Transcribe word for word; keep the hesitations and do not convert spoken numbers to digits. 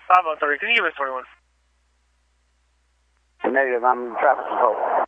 five oh three, can you give us twenty-one? Negative, I'm traffic control.